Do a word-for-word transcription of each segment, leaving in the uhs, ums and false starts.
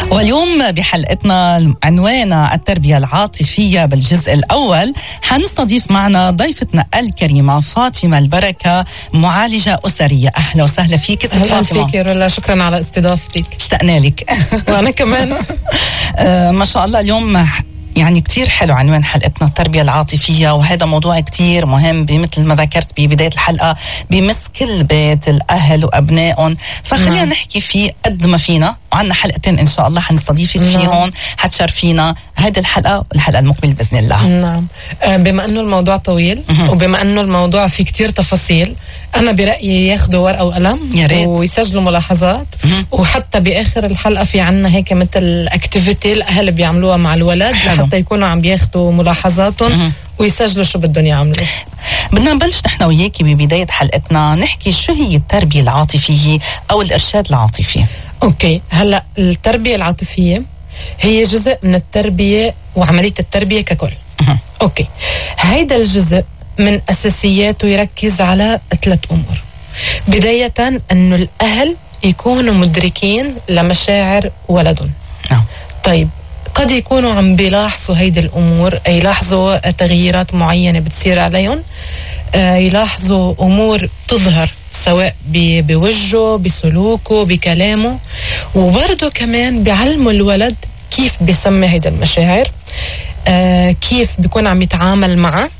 واليوم بحلقتنا عنواننا التربية العاطفية بالجزء الأول، حنستضيف معنا ضيفتنا الكريمة فاطمة البركة، معالجة أسرية. أهلا وسهلا فيك ست فاطمة. أهلا فيك رولا، شكرا على استضافتك. اشتقنا لك. وأنا كمان. آه ما شاء الله. اليوم يعني كتير حلو عنوان حلقتنا التربية العاطفية، وهذا موضوع كتير مهم مثل ما ذكرت ببداية الحلقة، بمس كل بيت الأهل وأبنائهم. فخلينا نعم. نحكي فيه قد ما فينا، وعنا حلقتين إن شاء الله حنستضيفك نعم. فيهم حتشرفينا هذه الحلقة والحلقة المقبلة بإذن الله. نعم. بما أنه الموضوع طويل م- وبما أنه الموضوع فيه كتير تفاصيل، أنا برأيي ياخدوا ورقة وقلم ويسجلوا ملاحظات م- وحتى بآخر الحلقة في عنا هيك مثل اكتيفيتي الأهل بيعملوها مع الولد حلو. حتى يكونوا عم بياخدوا ملاحظاتهم م- ويسجلوا شو بدهم يعملوا. بدنا نبلش نحن وياكي ببداية حلقتنا نحكي شو هي التربية العاطفية أو الإرشاد العاطفي. أوكي، هلأ التربية العاطفية هي جزء من التربية وعملية التربية ككل. أه. أوكي، هيدا الجزء من أساسياته يركز على ثلاث أمور. بداية أنه الأهل يكونوا مدركين لمشاعر ولدهم. أه. طيب، قد يكونوا عم بيلاحظوا هيدي الأمور، يلاحظوا تغييرات معينة بتصير عليهم، يلاحظوا أمور تظهر سواء بوجهه، بسلوكه، بكلامه، وبرضه كمان بيعلموا الولد كيف بيسمي هيدا المشاعر، آه كيف بيكون عم يتعامل معه.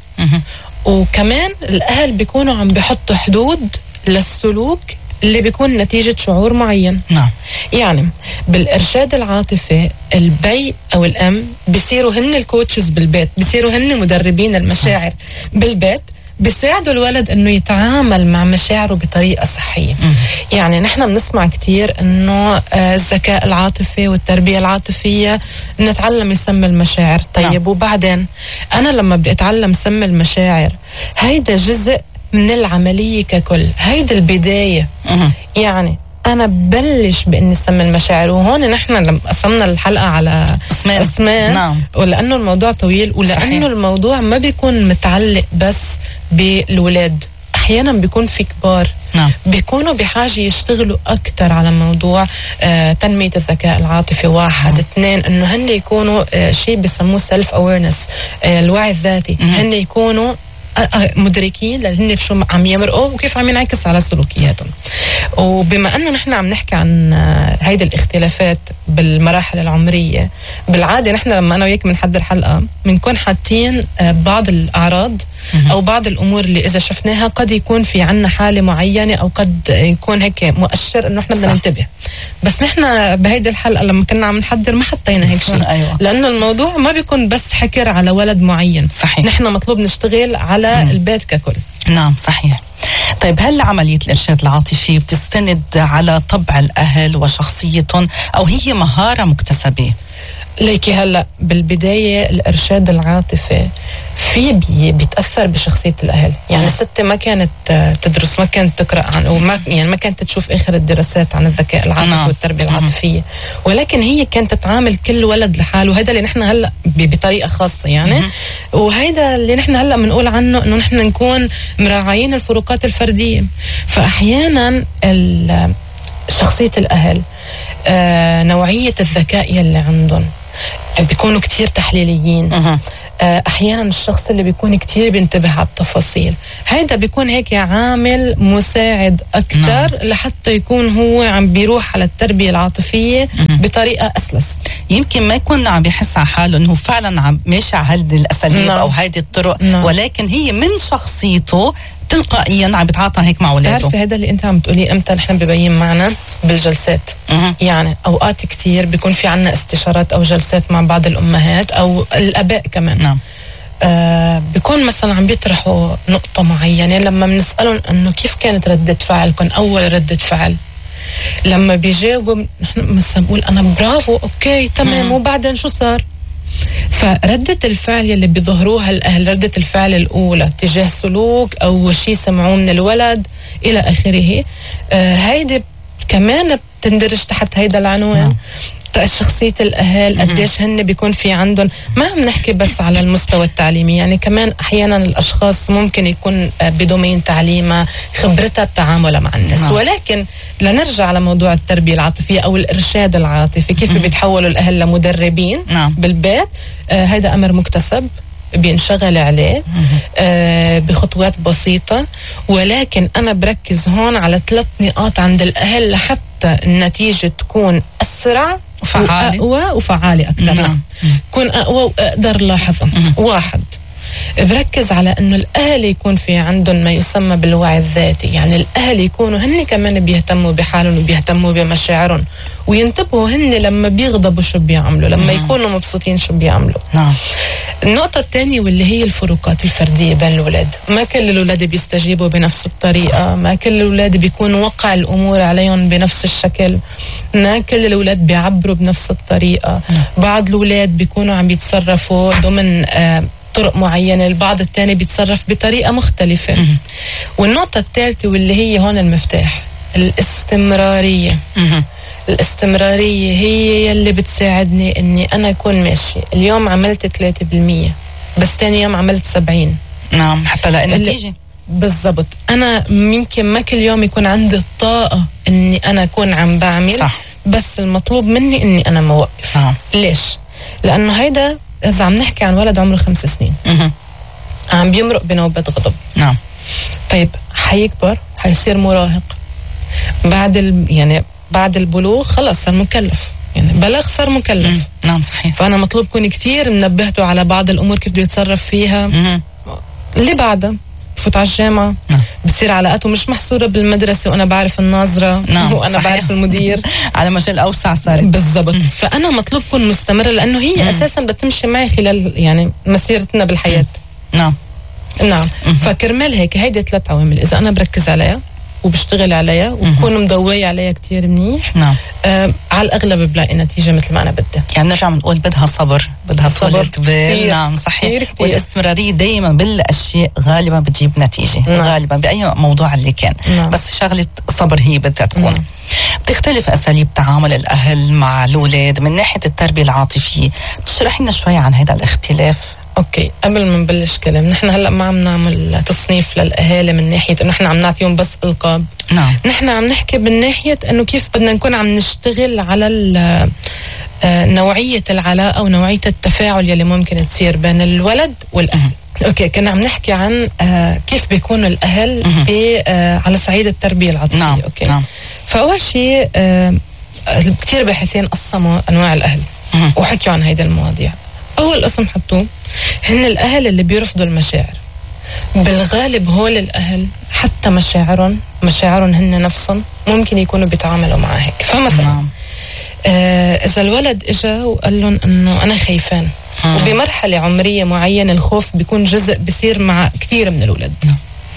وكمان الأهل بيكونوا عم بيحطوا حدود للسلوك اللي بيكون نتيجة شعور معين. نعم. يعني بالإرشاد العاطفي البي أو الأم بيصيروا هن الكوتشز بالبيت، بيصيروا هن مدربين المشاعر بالبيت، بيساعدوا الولد انه يتعامل مع مشاعره بطريقه صحيه. م- يعني نحن بنسمع كتير انه الذكاء العاطفي والتربيه العاطفيه نتعلم يسمي المشاعر. طيب نعم. وبعدين انا لما بدي اتعلم سمي المشاعر، هيدا جزء من العمليه ككل، هيدا البدايه. م- يعني أنا ببلش بإني سمي المشاعر، وهون نحن لما قسمنا الحلقة على اسمان, اسمان نعم. ولأنه الموضوع طويل، ولأنه صحيح. الموضوع ما بيكون متعلق بس بالولاد، أحيانا بيكون في كبار نعم. بيكونوا بحاجة يشتغلوا أكتر على موضوع آه تنمية الذكاء العاطفي. واحد نعم. اثنين، إنه هن يكونوا آه شيء بيسموه self awareness، آه الوعي الذاتي. مم. هن يكونوا مدركين لهن شو عم يمرقوا وكيف عم ينعكس على سلوكياتهم. وبما انه نحن عم نحكي عن هيدي الاختلافات بالمراحل العمريه، بالعاده نحن لما انا وياك بنحضر حلقه بنكون حاطين بعض الاعراض او بعض الامور اللي اذا شفناها قد يكون في عنا حاله معينه، او قد يكون هيك مؤشر انه احنا بدنا ننتبه. بس نحن بهيدي الحلقه لما كنا عم نحضر ما حطينا هيك شيء. أيوة. لانه الموضوع ما بيكون بس حكر على ولد معين. صحيح. نحن مطلوب نشتغل على مم. البيت ككل. نعم صحيح. طيب، هل عملية الإرشاد العاطفي بتستند على طبع الأهل وشخصيتهم أو هي مهارة مكتسبة؟ ليكي هلأ بالبداية الإرشاد العاطفي في بي بيتأثر بشخصية الأهل. يعني الست ما كانت تدرس، ما كانت تقرأ عن، وما يعني ما كانت تشوف آخر الدراسات عن الذكاء العاطفي والتربية العاطفية، ولكن هي كانت تتعامل كل ولد لحاله. وهذا اللي نحن هلأ بطريقة خاصة يعني، وهذا اللي نحن هلأ بنقول عنه إنه نحن نكون مراعيين الفروقات الفردية. فأحيانا شخصية الأهل، آه، نوعية الذكاء يلي عندهم بيكونوا كتير تحليليين. أه. آه، أحيانا الشخص اللي بيكون كتير بينتبه على التفاصيل، هيدا بيكون هيك عامل مساعد أكتر. نعم. لحتى يكون هو عم بيروح على التربية العاطفية أه. بطريقة أسلس. يمكن ما يكون عم بيحس على حاله أنه فعلا عم ماشي على هذه الأساليب. نعم. أو هذه الطرق. نعم. ولكن هي من شخصيته تلقائيا عم بتعاطى هيك مع اولاده. بتعرفي هذا اللي انت عم تقوليه امتى نحن ببين معنا بالجلسات. أه. يعني اوقات كتير بيكون في عنا استشارات او جلسات مع بعض الامهات او الاباء كمان. نعم. آه بيكون مثلا عم بيطرحوا نقطة معينة، لما بنسألهم انه كيف كانت ردة فعلكم اول ردة فعل، لما بيجاوبوا نحن مثلا بقول انا برافو اوكي تمام. أه. وبعدين شو صار؟ فردة الفعل يلي بيظهروها الأهل، ردة الفعل الأولى تجاه سلوك أو شيء سمعوه من الولد إلى آخره، آه هيدي كمان بتندرج تحت هيدا العنوان. شخصية الأهل قديش هن بيكون في عندهم. ما عم نحكي بس على المستوى التعليمي، يعني كمان أحيانا الأشخاص ممكن يكون بدومين تعليمها خبرتها بتعاملها مع الناس. نعم. ولكن لنرجع على موضوع التربية العاطفية أو الإرشاد العاطفي، كيف بيتحولوا الأهل لمدربين نعم. بالبيت. آه هذا أمر مكتسب بينشغل عليه آه بخطوات بسيطة، ولكن أنا بركز هون على ثلاث نقاط عند الأهل لحتى النتيجة تكون أسرع وفعالة وأقوى وفعالة أكثر. نعم. تكون أقوى وأقدر لاحظها. واحد، بركز على انه الاهل يكون في عندهم ما يسمى بالوعي الذاتي، يعني الاهل يكونوا هن كمان بيهتموا بحالهم وبيهتموا بمشاعرهم، وينتبهوا هن لما بيغضبوا شو بيعملوا، لما نعم. يكونوا مبسوطين شو بيعملوا. نعم. النقطة الثانية واللي هي الفروقات الفردية بين الأولاد، ما كل الأولاد بيستجيبوا بنفس الطريقة، ما كل الأولاد بيكون وقع الأمور عليهم بنفس الشكل، ما كل الأولاد بيعبروا بنفس الطريقة. نعم. بعض الأولاد بيكونوا عم بيتصرفوا ضمن آه طرق معينة، البعض الثاني بيتصرف بطريقة مختلفة. م- والنقطة الثالثة واللي هي هون المفتاح، الاستمرارية. م- الاستمرارية هي اللي بتساعدني اني انا اكون ماشي. اليوم عملت ثلاثة بالمية بس ثاني يوم عملت سبعين. نعم، حتى لا النتيجة بالضبط. انا يمكن ما كل يوم يكون عندي الطاقة اني انا اكون عم بعمل صح. بس المطلوب مني اني انا ما اوقف. نعم. ليش؟ لانه هيدا إذا عم نحكي عن ولد عمره خمس سنين م- عم بيمرق بنوبة غضب. نعم. طيب حيكبر، حيصير مراهق، بعد ال... يعني بعد البلوغ خلص صار مكلف، يعني بلغ صار مكلف. م- نعم صحيح. فأنا مطلوب كون كتير منبهته على بعض الأمور كيف بده يتصرف فيها. م- اللي بعدها بفوت على الجامعة. نعم. بتصير علاقاته مش محصورة بالمدرسة وأنا بعرف الناظرة. نعم. وأنا صحيح. بعرف المدير على مجال أوسع صار. بالضبط. فأنا مطلوب كون مستمرة لأنه هي مم. أساسا بتمشي معي خلال يعني مسيرتنا بالحياة. مم. نعم نعم. مم. فكرمال هيك هيدي ثلاث عوامل إذا أنا بركز عليها وبشتغل عليها وبكون مضوية عليها كتير منيح. نعم. آه على الأغلب بلاقي نتيجة مثل ما أنا بدي. يعني نرجع بنقول بدها صبر، بدها صبر بال. نعم صحيح. والاستمرارية دايما بالأشياء غالبا بتجيب نتيجة. نعم. غالبا بأي موضوع اللي كان. نعم. بس شغلة صبر هي بدها تكون. نعم. بتختلف أساليب تعامل الأهل مع الأولاد من ناحية التربية العاطفية، بتشرحي لنا شوي عن هذا الاختلاف؟ اوكي، قبل ما نبلش كلام، نحن هلا ما عم نعمل تصنيف للاهالي من ناحيه انه نحن عم نعطيهم بس القاب. نعم. نحن عم نحكي من ناحيه انه كيف بدنا نكون عم نشتغل على نوعيه العلاقه ونوعيه التفاعل يلي ممكن تصير بين الولد والاهل. اوكي، كنا عم نحكي عن آه كيف بيكونوا الاهل آه على صعيد التربيه العاطفيه. نعم. اوكي. نعم. فاول شيء آه كثير باحثين قسموا انواع الاهل مه. وحكيوا عن هيدا المواضيع. اول قسم حطوه هن الاهل اللي بيرفضوا المشاعر. بالغالب هول الاهل حتى مشاعرهم مشاعرهم هن نفسهم ممكن يكونوا بيتعاملوا مع هيك. فمثلا نعم. آه اذا الولد اجا وقال لهم انه انا خايفان، مم. وبمرحله عمريه معينه الخوف بيكون جزء بيصير مع كثير من الاولاد. نعم.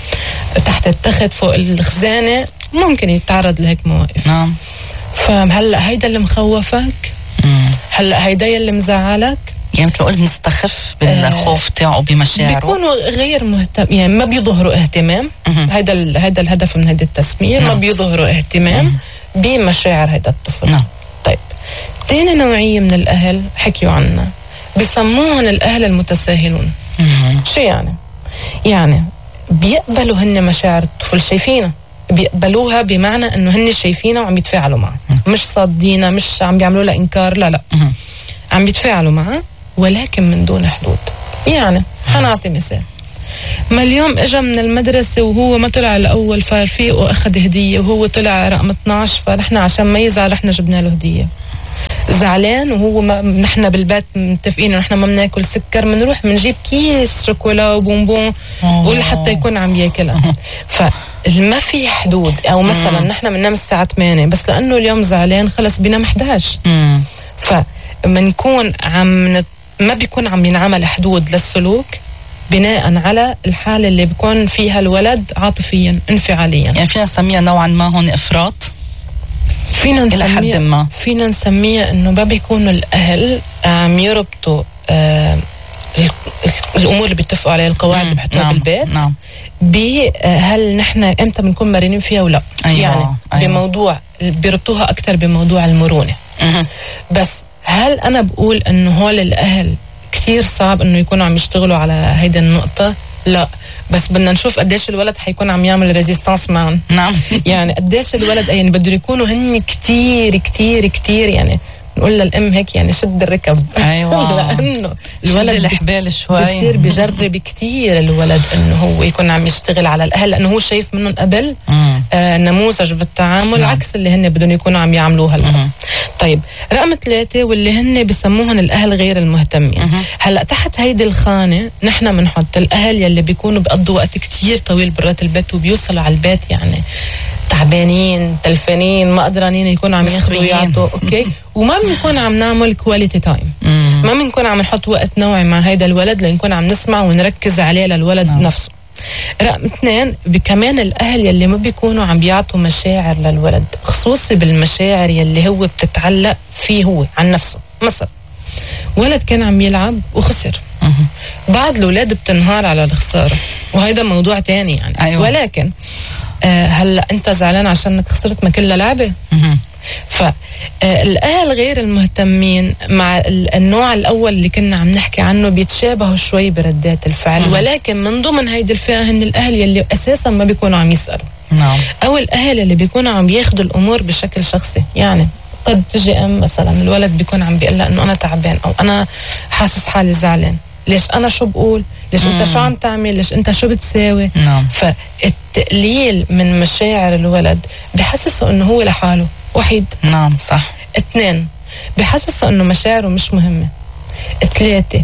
تحت التخت، فوق الخزانه، ممكن يتعرض لهيك مواقف. نعم. فهلا هيدا اللي مخوفك؟ مم. هلا هيدا اللي مزعلك؟ يعني مثل قلت نستخف بالخوف آه تاعه بمشاعره، بيكونوا غير مهتم، يعني ما بيظهروا اهتمام. هيدا هيدا الهدف من هيدي التسميه. نعم. ما بيظهروا اهتمام مم. بمشاعر هيدا الطفل. نعم. طيب، تاني نوعيه من الاهل حكيوا عنها، بيسموهم الاهل المتساهلون. مم. شو يعني؟ يعني بيقبلوا هن مشاعر الطفل، شايفينها، بيقبلوها بمعنى انه هن شايفينها وعم يتفاعلوا معها، مش صادينها، مش عم بيعملوا لها انكار، لا لا مم. عم بيتفاعلوا معها ولكن من دون حدود. يعني حنعطي مثال، ما اليوم اجا من المدرسة وهو ما طلع الأول فرفيق وأخذ هدية، وهو طلع رقم اثناشر، فنحن عشان ما يزعل رحنا جبنا له هدية. زعلان وهو ما نحن بالبيت متفقين نحن ما بناكل سكر، بنروح بنجيب كيس شوكولا وبونبون ولحتى يكون عم ياكلها. فما في حدود. أو مثلا نحن بننام الساعة ثمانية بس لأنه اليوم زعلان خلص بينام إحدى عشر. فمنكون عم نت... ما بيكون عم ينعمل حدود للسلوك بناء على الحالة اللي بيكون فيها الولد عاطفيا انفعاليا. يعني فينا نسميها نوعا ما هون إفراط، فينا نسميها ما. فينا نسميها انه ما بيكونوا الاهل عم يربطوا آه الامور اللي بيتفقوا عليها، القواعد اللي بحطوها نعم. بالبيت نعم. بهل نحن امتى بنكون مرنين فيها ولا. أيوة. يعني أيوة. بموضوع بيربطوها اكثر بموضوع المرونه. بس هل انا بقول انه هول الاهل كثير صعب انه يكونوا عم يشتغلوا على هيدا النقطة؟ لا، بس بدنا نشوف قديش الولد حيكون عم يعمل ريزيستانس معهم. نعم. يعني قديش الولد يعني بدهم يكونوا هن كتير كتير كتير، يعني نقول للأم هيك يعني شد الركب. أيوة. لأنه الولد الحبال شوي بصير بجرب كتير الولد إنه هو يكون عم يشتغل على الأهل، لأنه هو شايف منهم قبل آه نموذج بالتعامل نعم. عكس اللي هن بدهم يكونوا عم يعملوه هلا. طيب رقم ثلاثة واللي هن بسموهن الأهل غير المهتمين. مم. هلا تحت هيدي الخانة نحن بنحط الأهل يلي بيكونوا بيقضوا وقت كتير طويل برات البيت وبيوصلوا على البيت يعني تعبانين تلفانين ما قدرانين يكونوا عم ياخذوا يعطوا اوكي، وما بنكون عم نعمل كواليتي تايم، ما بنكون عم نحط وقت نوعي مع هيدا الولد لنكون عم نسمع ونركز عليه للولد نعم. نفسه. رقم اثنين كمان الاهل يلي ما بيكونوا عم بيعطوا مشاعر للولد، خصوصي بالمشاعر يلي هو بتتعلق فيه هو عن نفسه. مثلا ولد كان عم يلعب وخسر، بعض الأولاد بتنهار على الخسارة وهيدا موضوع تاني يعني. أيوة. ولكن آه هلا انت زعلان عشانك خسرت ما كلها لعبة. فالأهل غير المهتمين مع النوع الأول اللي كنا عم نحكي عنه بيتشابهوا شوي بردات الفعل. مم. ولكن من ضمن هيدي الفئة هن الأهل يلي أساسا ما بيكونوا عم يسألوا. نعم. أو الأهل اللي بيكونوا عم ياخدوا الأمور بشكل شخصي. يعني قد تجي أم مثلا الولد بيكون عم بيقول لها إنه أنا تعبان أو أنا حاسس حالي زعلان، ليش أنا شو بقول؟ ليش مم. أنت شو عم تعمل؟ ليش أنت شو بتساوي؟ نعم. فالتقليل من مشاعر الولد بحسسه إنه هو لحاله وحيد. نعم صح. اثنين بحسسه إنه مشاعره مش مهمة. ثلاثة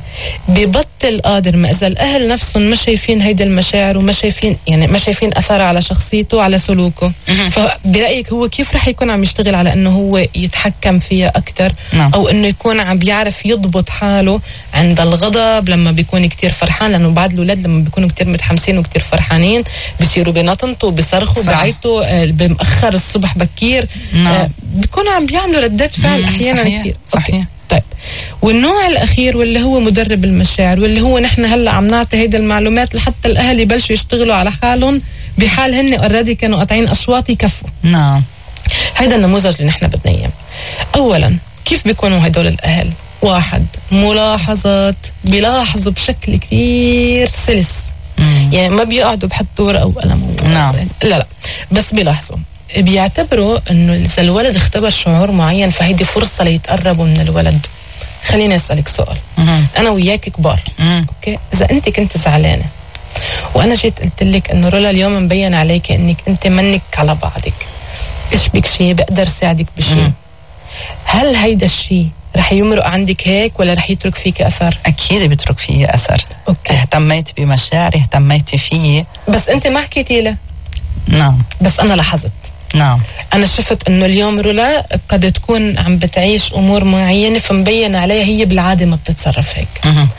ببطل قادر ما إذا الأهل نفسهم ما شايفين هيدا المشاعر وما شايفين يعني ما شايفين أثرها على شخصيته على سلوكه. فبرأيك هو كيف رح يكون عم يشتغل على إنه هو يتحكم فيها أكتر؟ نعم. أو إنه يكون عم بيعرف يضبط حاله عند الغضب لما بيكون كتير فرحان؟ لأنه بعض الأولاد لما بيكونوا كتير متحمسين وكتير فرحانين بيصيروا بينطنطوا بيصرخوا بيعيطوا بمأخر الصبح بكير. نعم. آه بيكونوا عم بيعملوا ردات فعل أحيانا صحيح. كتير. صحيح. أوكي. طيب والنوع الأخير واللي هو مدرب المشاعر واللي هو نحن هلأ عم نعطي هيدا المعلومات لحتى الأهل يبلشوا يشتغلوا على حالهم بحال هن أوريدي كانوا قاطعين أشواط يكفوا. نعم. هيدا النموذج اللي نحن بدنا إياه. أولا كيف بيكونوا هدول الأهل؟ واحد ملاحظات، بيلاحظوا بشكل كثير سلس. مم. يعني ما بيقعدوا بحطوا ورقة وقلم. نعم. لا لا بس بيلاحظوا، بيعتبروا انه اذا الولد اختبر شعور معين فهيدي فرصه ليتقربوا من الولد. خليني اسالك سؤال. مم. انا وياك كبار. مم. اوكي، اذا انت كنت زعلانه وانا جيت قلت لك انه رولا اليوم مبين عليك انك انت منك على بعضك، ايش بك شيء بقدر ساعدك بشيء، مم. هل هيدا الشيء رح يمرق عندك هيك ولا رح يترك فيك اثر؟ اكيد بيترك فيه اثر. اوكي، اهتميت بمشاعري، اهتميتي فيه، بس انت ما حكيتي له. نعم. بس انا لاحظت. نعم. أنا شفت إنه اليوم رولا قد تكون عم بتعيش أمور معينة فمبين عليها هي بالعادة ما بتتصرف هيك. أه.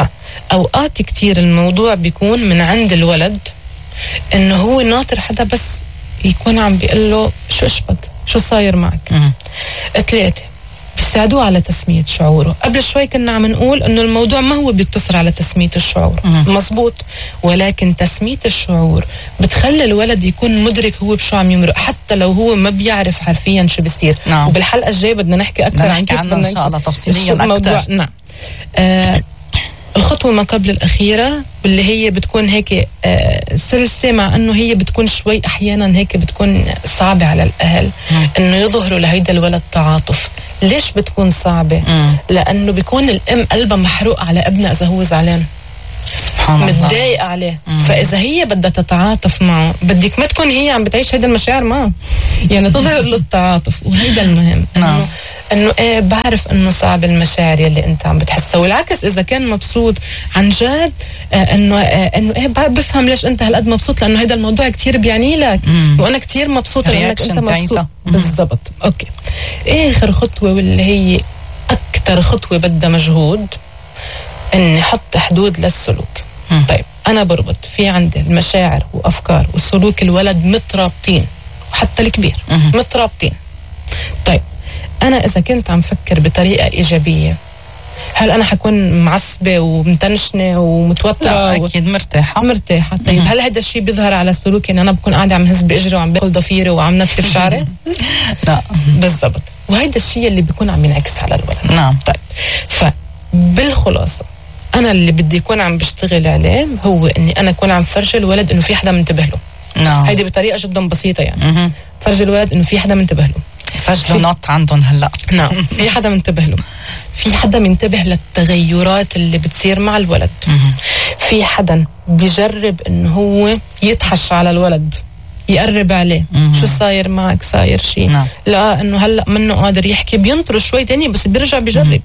فأوقات كتير الموضوع بيكون من عند الولد إنه هو ناطر حدا بس يكون عم بيقول له شو إشبك؟ شو صاير معك؟ أه. ثلاثة بيساعدوه على تسمية شعوره. قبل شوي كنا عم نقول إنه الموضوع ما هو بيقتصر على تسمية الشعور. مم. مزبوط، ولكن تسمية الشعور بتخلي الولد يكون مدرك هو بشو عم يمرق حتى لو هو ما بيعرف حرفيا شو بيصير. نعم. وبالحلقة الجاية بدنا نحكي أكثر عن كيف بدنا إن شاء الله تفصيليا أكثر. نعم. آه الخطوة ما قبل الأخيرة واللي هي بتكون هيك آه سلسة، مع أنه هي بتكون شوي أحيانا هيك بتكون صعبة على الأهل. مم. أنه يظهروا لهيدا الولد تعاطف. ليش بتكون صعبة؟ مم. لأنه بيكون الأم قلبها محروق على ابنها إذا هو زعلان، سبحان الله، متضايق عليه. مم. فإذا هي بدها تتعاطف معه بدك ما تكون هي عم بتعيش هيدا المشاعر معه، يعني تظهر له التعاطف. وهيدا المهم. نعم. انه ايه بعرف انه صعب المشاعر اللي انت عم بتحسها، والعكس اذا كان مبسوط عن جد آه انه آه انه ايه بفهم ليش انت هالقد مبسوط، لانه هيدا الموضوع كتير بيعني لك. مم. وانا كتير مبسوطه لانك انت مبسوط. بالضبط. اوكي، اخر خطوه واللي هي اكثر خطوه بدها مجهود اني احط حدود للسلوك. مم. طيب انا بربط في عندي المشاعر وافكار وسلوك الولد مترابطين، وحتى الكبير مم. مترابطين. طيب أنا إذا كنت عم فكر بطريقة إيجابية هل أنا حكون معصبة ومتنشنة ومتوترة؟ لا، أكيد مرتاحة مرتاحة. طيب هل هذا الشيء بيظهر على سلوكي إن أنا بكون قاعدة عم هز بإجري وعم باكل ضفيري وعم نتف شعري؟ لا. بالضبط. وهيدا الشيء اللي بيكون عم ينعكس على الولد. نعم. طيب فبالخلاصة أنا اللي بدي يكون عم بشتغل عليه هو إني أنا أكون عم فرج الولد إنه في حدا منتبه له. نعم. هيدي بطريقة جدا بسيطة يعني. مه. فرج الولد إنه في حدا منتبه له. سجلوا نوت عندهم هلا. نعم. في حدا منتبه له، في حدا منتبه للتغيرات اللي بتصير مع الولد. مه. في حدا بيجرب إنه هو يتحش على الولد، يقرب عليه. مه. شو صاير معك؟ صاير شيء؟ نعم. لا إنه هلا منه قادر يحكي، بينطر شوي تاني بس بيرجع بيجرب.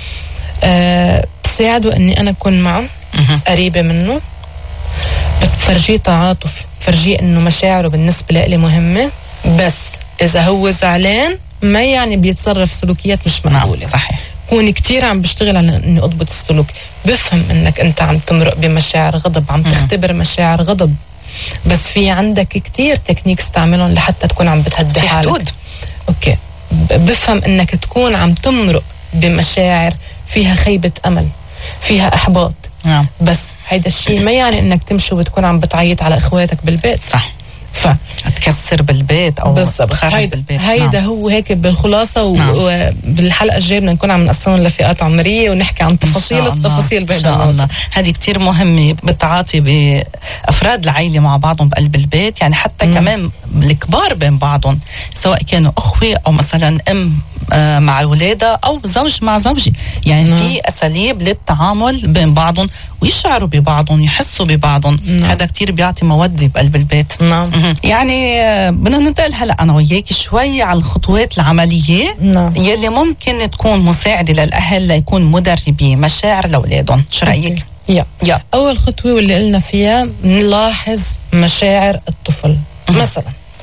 آه بساعده إني أنا أكون معه، مه. قريبة منه، بتفرجيه تعاطف، فرجيه إنه مشاعره بالنسبة لي مهمة، بس إذا هو زعلان ما يعني بيتصرف سلوكيات مش مقبولة. نعم. صحيح. كوني كتير عم بشتغل على إني أضبط السلوك، بفهم إنك أنت عم تمرق بمشاعر غضب، عم تختبر مشاعر غضب، بس في عندك كتير تكنيك استعملهم لحتى تكون عم بتهدي في حالك. حدود. أوكي، بفهم إنك تكون عم تمرق بمشاعر فيها خيبة أمل، فيها إحباط. نعم. بس هيدا الشيء ما يعني إنك تمشي وتكون عم بتعيط على إخواتك بالبيت. صح. ف تكسر بالبيت او تخرب هيدا بالبيت. هيدا نعم. هو هيك بالخلاصه. نعم. وبالحلقه الجايه بدنا نكون عم نقسمهم لفئات عمريه ونحكي عن تفاصيل التفاصيل بهذا. ان شاء الله هذه كتير مهمه بالتعاطي بافراد العائله مع بعضهم بقلب البيت، يعني حتى مم. كمان الكبار بين بعضهم سواء كانوا اخوه او مثلا ام آه مع اولادها او زوج مع زوجي، يعني مم. في اساليب للتعامل بين بعضهم ويشعروا ببعضهم، يحسوا ببعضهم. هذا كتير بيعطي موده بقلب البيت. نعم. يعني بدنا ننتقل هلا انا وياك شوي على الخطوات العمليه. نعم. يلي ممكن تكون مساعده للاهل ليكون مدربين مشاعر لاولادهم. شو رايك؟ يا يا اول خطوه واللي قلنا فيها نلاحظ مشاعر الطفل. مثلا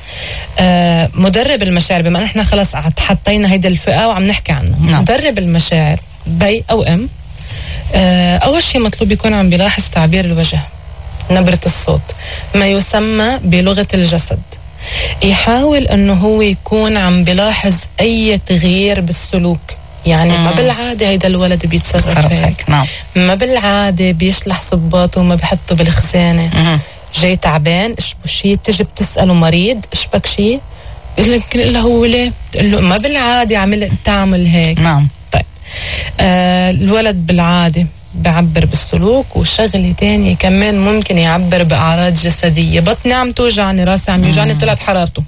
آه مدرب المشاعر، بما نحن خلص حطينا هيدا الفئه وعم نحكي عنها. نعم. مدرب المشاعر بي او ام آه اول شيء مطلوب يكون عم بيلاحظ تعبير الوجه، نبرة الصوت، ما يسمى بلغة الجسد. يحاول انه هو يكون عم بلاحظ اي تغيير بالسلوك، يعني مم. ما بالعادة هيدا الولد بيتصرف هيك. نعم. ما بالعادة بيشلح صباطه وما بيحطه بالخزانة. مم. جاي تعبان اشبه شيء، بتجي بتسأله مريض اشبك شيء، يمكن إلا هو ليه، بتقول له ما بالعادة عمل بتعمل هيك. نعم. طيب آه الولد بالعادة بعبر بالسلوك. وشغلة تانية كمان ممكن يعبر بأعراض جسدية، بطني عم توجعني، راسي عم يوجعني، طلعت حرارته،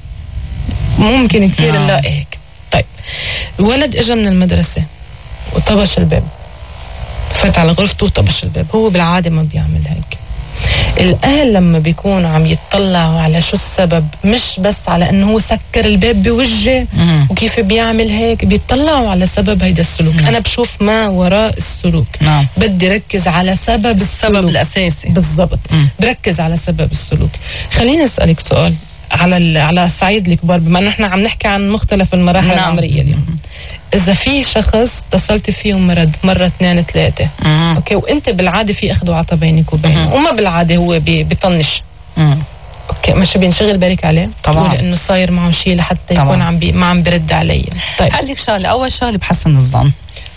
ممكن كثير نلاقي هيك. طيب الولد اجى من المدرسة وطبش الباب، فات على غرفته وطبش الباب، هو بالعادة ما بيعمل هيك. الأهل لما بيكونوا عم يتطلعوا على شو السبب، مش بس على انه هو سكر الباب بوجه وكيف بيعمل هيك، بيتطلعوا على سبب هيدا السلوك. مم. انا بشوف ما وراء السلوك. نعم. بدي ركز على سبب السبب السلوك الاساسي بالضبط. بركز على سبب السلوك. خليني اسالك سؤال على على صعيد الكبار، بما انه نحن عم نحكي عن مختلف المراحل. نعم. العمريه اليوم. مم. اذا في شخص اتصلت فيهم مرض مره اثنين ثلاثه، مم. اوكي، وانت بالعاده في اخذ وعطى بينك وبينه، وما بالعاده هو بي بيطنش، مم. اوكي، مش بينشغل بالك عليه طبعا، انه صاير معه شيء لحتى طبعا. يكون عم بي ما عم برد علي. طيب قال لك شغله، اول شغله بحسن الظن،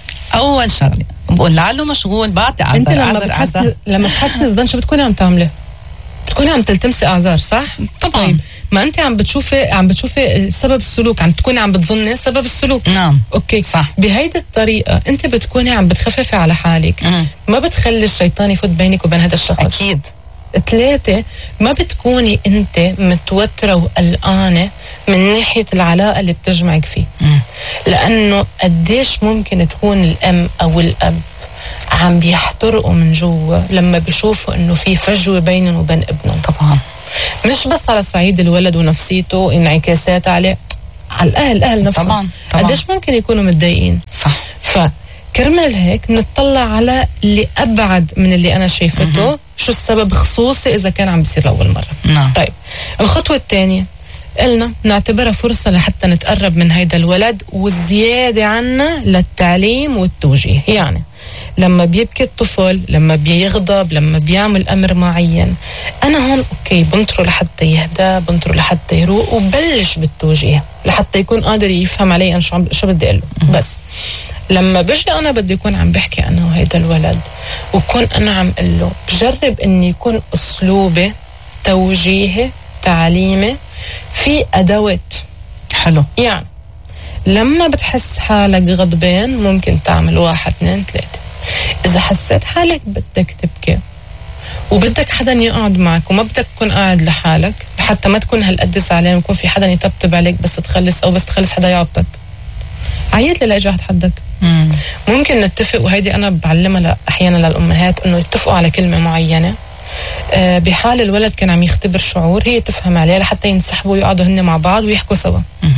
اول شغله بقول لعله مشغول، بعطي اعذار. انت لما بتحسن لما بتحسن الظن شو بتكوني عم تعملي؟ بتكوني عم تلتمسي اعذار، صح؟ طبعا. طيب ما انت عم بتشوفي عم بتشوفي سبب السلوك، عم تكوني عم بتظني سبب السلوك. نعم. اوكي صح. بهيدي الطريقه انت بتكوني عم بتخففي على حالك. مم. ما بتخلي الشيطان يفوت بينك وبين هذا الشخص. اكيد. ثلاثة، ما بتكوني انت متوترة وقلقانة من ناحية العلاقة اللي بتجمعك فيه. مم. لانه قديش ممكن تكون الام او الاب عم بيحترقوا من جوا لما بيشوفوا انه في فجوة بينهم وبين ابنهم. طبعا. مش بس على صعيد الولد ونفسيته، انعكاسات عليه على الاهل، الاهل نفسهم. طبعا. طبعا. قديش ممكن يكونوا متضايقين. صح. فكرمال هيك نتطلع على اللي ابعد من اللي انا شايفته. شو السبب، خصوصي اذا كان عم بيصير لاول مره. نعم. طيب الخطوه الثانيه قلنا نعتبرها فرصه لحتى نتقرب من هيدا الولد والزياده عنا للتعليم والتوجيه. يعني لما بيبكي الطفل، لما بيغضب، لما بيعمل امر معين، انا هون اوكي بنطره لحتى يهدى، بنطره لحتى يروق، وبلش بالتوجيه لحتى يكون قادر يفهم علي انا شو شو بدي اقول له. بس لما بجي انا بدي يكون عم بحكي انا وهيدا الولد وكون انا عم قل له، بجرب اني يكون اسلوبي توجيهي تعليمي في ادوات. حلو. يعني لما بتحس حالك غضبان ممكن تعمل واحد اثنين ثلاثة. إذا حسيت حالك بدك تبكي وبدك حدا يقعد معك وما بدك تكون قاعد لحالك حتى ما تكون هالقد زعلان ويكون في حدا يطبطب عليك بس تخلص أو بس تخلص حدا يعطك، عيط لي لاجي واحد حدك. مم. ممكن نتفق، وهيدي أنا بعلمها أحيانا للأمهات، إنه يتفقوا على كلمة معينة أه بحال الولد كان عم يختبر شعور هي تفهم عليه لحتى ينسحبوا ويقعدوا هن مع بعض ويحكوا سوا. مم.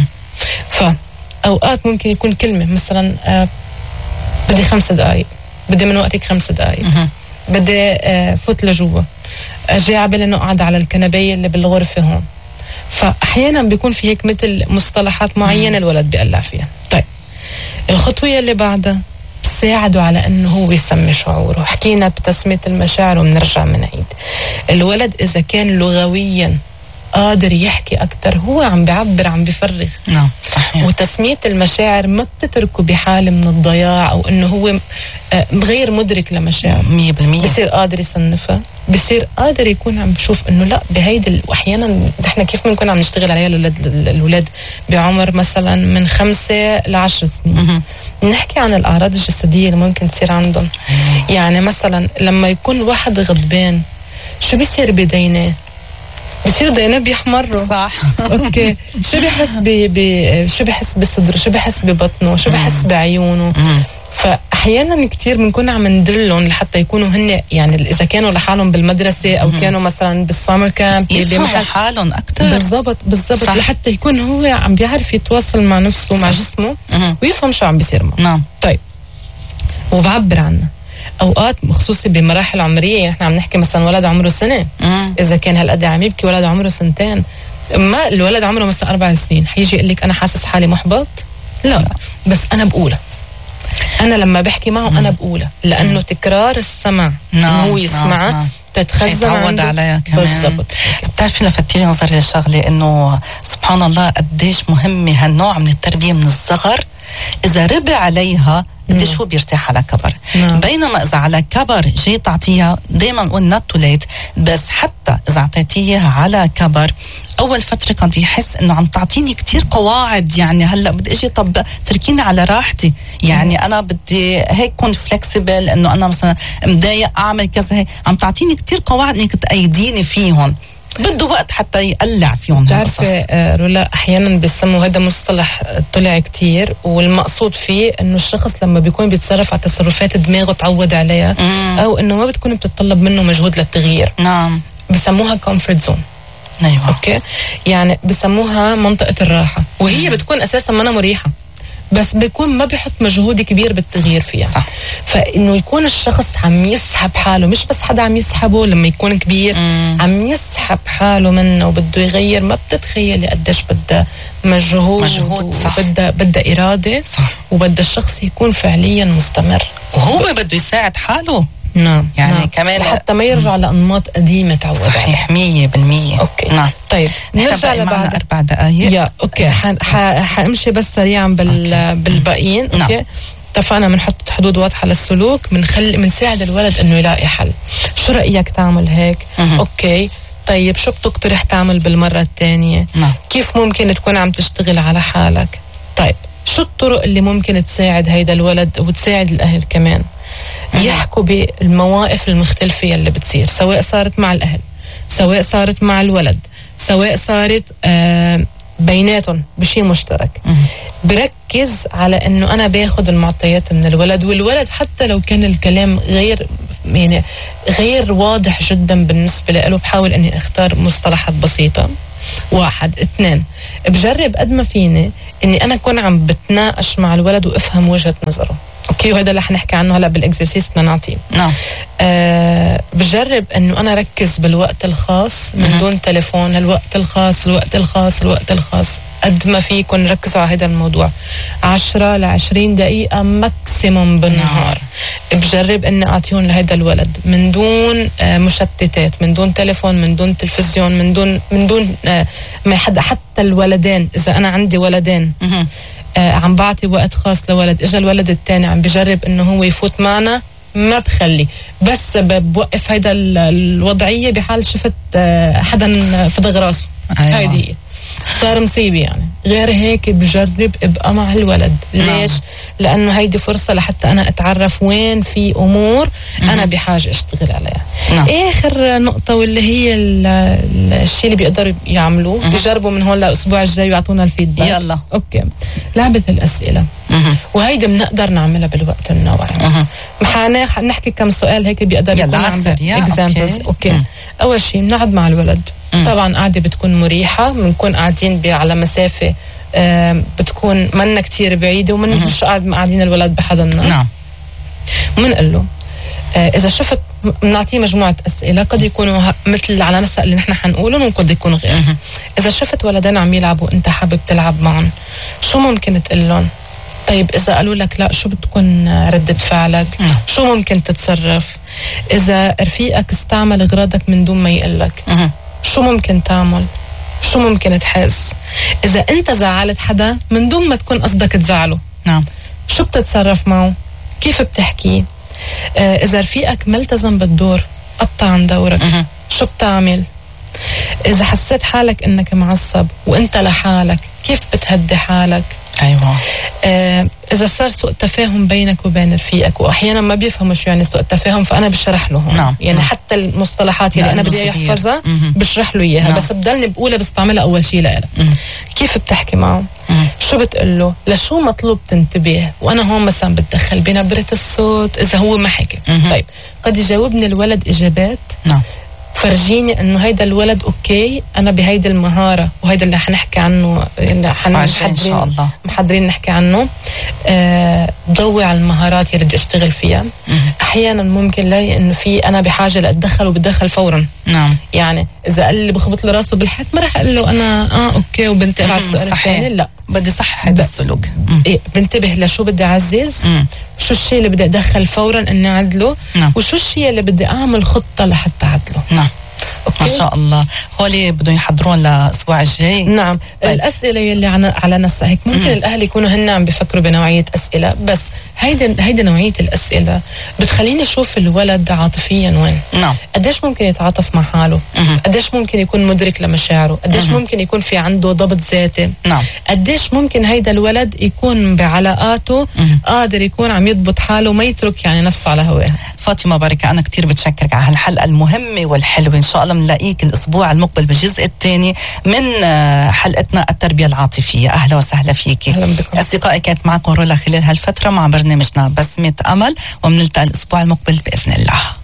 فأوقات ممكن يكون كلمة مثلا أه بدي خمس دقايق، بدي من وقتك خمس دقايق، مم. بدي أه فوت لجوا، جاي عبالي إنه أقعد على الكنبية اللي بالغرفة هون. فأحيانا بيكون في هيك مثل مصطلحات معينة الولد بيقلع فيها. طيب الخطوة اللي بعدها بساعده على انه هو يسمي شعوره. حكينا بتسمية المشاعر وبنرجع منعيد. الولد اذا كان لغويا قادر يحكي اكثر هو عم بيعبر، عم بيفرغ. نعم صحيح. وتسمية المشاعر ما بتتركه بحالة من الضياع او انه هو غير مدرك لمشاعر مية بالمية. بصير قادر يصنفها، بصير قادر يكون عم بشوف انه لا بهيدي. واحيانا نحن كيف بنكون عم نشتغل عليها الاولاد الاولاد بعمر مثلا من خمسة لعشر سنين. نحكي عن الاعراض الجسديه اللي ممكن تصير عندهم. يعني مثلا لما يكون واحد غضبان شو بيصير بدينه؟ بصير دينه بيحمروا. صح. اوكي. شو بيحس ب ب شو بيحس بصدره، شو بيحس ببطنه، شو بيحس بعيونه. فاحيانا كثير بنكون عم ندلهم لحتى يكونوا هن يعني اذا كانوا لحالهم بالمدرسه او كانوا مثلا بالسامر كامب يفهموا حالهم اكثر. بالضبط بالضبط لحتى يكون هو عم بيعرف يتواصل مع نفسه مع جسمه ويفهم شو عم بيصير معه. نعم. طيب وبعبر عنه. اوقات خصوصي بمراحل عمريه، يعني احنا عم نحكي مثلا ولد عمره سنه، مم. اذا كان هالقد عم يبكي ولد عمره سنتين، ما الولد عمره مثلا اربع سنين حيجي يقول لك انا حاسس حالي محبط؟ لا, لا. بس انا بقولها. انا لما بحكي معه مم. انا بقولها لانه مم. تكرار السمع انه نعم. هو يسمعها نعم. تتخزن عنده عليها كمان. بالضبط. بتعرفي لفتيلي نظري للشغله انه سبحان الله قديش مهمه هالنوع من التربيه من الصغر. اذا ربي عليها قديش هو بيرتاح على كبر. نعم. بينما اذا على كبر جاي تعطيها دائما نقول نوت تو ليت، بس حتى اذا اعطيتيها على كبر اول فتره كنت يحس انه عم تعطيني كتير قواعد، يعني هلا بدي اجي طب تركيني على راحتي، يعني مم. انا بدي هيك كون فلكسبل، انه انا مثلا مضايق اعمل كذا، هيك عم تعطيني كتير قواعد انك تأيديني فيهم. بده وقت حتى يقلع فيهم. بتعرفي رولا احيانا بيسموا هذا مصطلح طلع كتير والمقصود فيه انه الشخص لما بيكون بيتصرف على تصرفات دماغه تعود عليها مم. او انه ما بتكون بتتطلب منه مجهود للتغيير. نعم. بسموها كومفورت زون. ايوه. اوكي. يعني بسموها منطقه الراحه وهي مم. بتكون اساسا ما مريحه، بس بيكون ما بيحط مجهود كبير بالتغيير فيها. صح. فإنه يكون الشخص عم يسحب حاله، مش بس حدا عم يسحبه لما يكون كبير، مم. عم يسحب حاله منه وبده يغير. ما بتتخيلي قديش بدها مجهود, مجهود وبدها بدها إرادة. صح. وبدها الشخص يكون فعليا مستمر وهو ب... بده يساعد حاله. نعم. يعني نعم. كمان حتى ما يرجع لأنماط قديمة تعود. صحيح مية بالمية. أوكي. نعم. طيب نرجع لبعد أربع دقايق. يا أوكي. حامشي بس سريعا بال... أوكي. بالباقيين. أوكي. نعم. اتفقنا بنحط حدود واضحة للسلوك، بنخلي بنساعد الولد إنه يلاقي حل. شو رأيك تعمل هيك؟ مه. أوكي. طيب شو بتقترح تعمل بالمرة الثانية؟ نعم. كيف ممكن تكون عم تشتغل على حالك؟ طيب شو الطرق اللي ممكن تساعد هيدا الولد وتساعد الأهل كمان يحكوا بالمواقف المختلفة اللي بتصير، سواء صارت مع الأهل، سواء صارت مع الولد، سواء صارت آه بيناتهم بشيء مشترك. مم. بركز على انه انا باخذ المعطيات من الولد، والولد حتى لو كان الكلام غير يعني غير واضح جدا بالنسبة له بحاول اني اختار مصطلحات بسيطة. واحد اثنين بجرب قد ما فيني اني انا اكون عم بتناقش مع الولد وافهم وجهة نظره. اوكي. وهذا اللي حنحكي عنه هلا بالاكزرسيس بدنا نعطيه. نعم. آه بجرب انه انا ركز بالوقت الخاص من دون تليفون. الوقت الخاص الوقت الخاص الوقت الخاص قد ما فيكم ركزوا على هذا الموضوع. عشرة لعشرين دقيقة ماكسيموم بالنهار. نعم. بجرب اني اعطيهم لهذا الولد من دون آه مشتتات، من دون تليفون، من دون تلفزيون، من دون من دون آه ما حد. حتى الولدين اذا انا عندي ولدين آه عم بعطي وقت خاص لولد، اجا الولد الثاني عم بجرب انه هو يفوت معنا، ما بخلي، بس بوقف هيدا الوضعية بحال شفت آه حدا فضغ راسه. أيوة. هيدي هي. صار مصيبة يعني. غير هيك بجرب ابقى مع الولد. ليش؟ لأنه هيدي فرصة لحتى أنا أتعرف وين في أمور أنا بحاجة أشتغل عليها. نعم. آخر نقطة واللي هي الشيء اللي بيقدروا يعملوه، بيجربوا من هون للأسبوع الجاي ويعطونا الفيدباك. يلا أوكي. لعبة الأسئلة، وهيدا بنقدر نعملها بالوقت النوعي. نحكي كم سؤال هيك بيقدر يكون عندنا examples. أوكي, أوكي. أول شيء بنقعد مع الولد. مم. طبعا قاعدة بتكون مريحة، بنكون قاعدين على مسافة بتكون منا كتير بعيدة، ومن مم. مش قاعد قاعدين الولد بحضننا. نعم. ومنقول له إذا شفت، بنعطيه مجموعة أسئلة قد يكونوا مثل على نسق اللي نحن حنقولهم، وقد يكون غير. مم. إذا شفت ولدين عم يلعبوا أنت حابب تلعب معهم، شو ممكن تقول لهم؟ طيب إذا قالوا لك لا، شو بتكون ردة فعلك؟ مم. شو ممكن تتصرف؟ إذا رفيقك استعمل أغراضك من دون ما يقلك، مم. شو ممكن تعمل؟ شو ممكن تحس؟ إذا أنت زعلت حدا من دون ما تكون قصدك تزعله، نعم، شو بتتصرف معه؟ كيف بتحكي؟ آه إذا رفيقك ملتزم بالدور، قطع عن دورك، مم. شو بتعمل؟ إذا حسيت حالك إنك معصب وإنت لحالك، كيف بتهدي حالك؟ أيوة. آه إذا صار سوء تفاهم بينك وبين رفيقك، وأحيانا ما بيفهموا شو يعني سوء التفاهم، فأنا بشرح له. نعم. يعني نعم. حتى المصطلحات اللي أنا بدي يحفظها بشرح له إياها. نعم. بس بدلني بقولها بستعملها أول شيء لها. كيف بتحكي معه؟ مم. شو بتقول له؟ لشو مطلوب تنتبه؟ وأنا هون مثلا بتدخل بنبرة الصوت إذا هو ما حكي. طيب قد يجاوبني الولد إجابات. نعم. فرجيني انه هيدا الولد اوكي، انا بهيدا المهاره، وهيدا اللي حنحكي عنه، اللي حنحضرين ان شاء الله محضرين نحكي عنه. أه ضوي على المهارات اللي بدي اشتغل فيها. مم. احيانا ممكن لاقي انه في انا بحاجه لاتدخل وبتدخل فورا. نعم. يعني اذا قال لي بخبط له راسه بالحيط، ما راح اقول له انا اه اوكي وبنتقل على السؤال الثاني. لا، بدي صح هذا السلوك. إيه، بنتبه لشو بدي اعزز، مم. شو الشيء اللي بدي ادخل فورا اني اعدله. نعم. وشو الشيء اللي بدي اعمل خطه لحتى اعدله. نعم. أوكي. ما شاء الله. هولي بدهم يحضرون للأسبوع الجاي. نعم. طيب. الأسئلة اللي على نص هيك ممكن مم. الأهل يكونوا هن عم بيفكروا بنوعية أسئلة، بس هيدا هيدا نوعية الأسئلة بتخليني أشوف الولد عاطفيا وين. نعم. قديش ممكن يتعاطف مع حاله، مم. قديش ممكن يكون مدرك لمشاعره، قديش مم. ممكن يكون في عنده ضبط ذاتي. نعم. قديش ممكن هيدا الولد يكون بعلاقاته مم. قادر يكون عم يضبط حاله وما يترك يعني نفسه على هواه. فاطمة بركة، أنا كتير بتشكرك على هالحلقة المهمة والحلوة. إن شاء الله بنلاقيك الأسبوع المقبل بالجزء الثاني من حلقتنا التربية العاطفية. أهلا وسهلا فيكي. أهلا بكم. أصدقائي، كانت معكم رولا خلال هالفترة مع برنامجنا بسمة أمل، ومنلتقى الأسبوع المقبل بإذن الله.